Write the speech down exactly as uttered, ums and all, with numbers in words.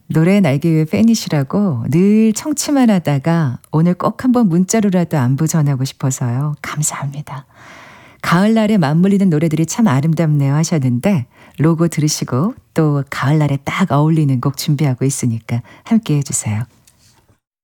노래 날개 위의 팬이시라고 늘 청취만 하다가 오늘 꼭 한번 문자로라도 안부 전하고 싶어서요. 감사합니다. 가을날에 맞물리는 노래들이 참 아름답네요 하셨는데 로고 들으시고 또 가을날에 딱 어울리는 곡 준비하고 있으니까 함께 해주세요.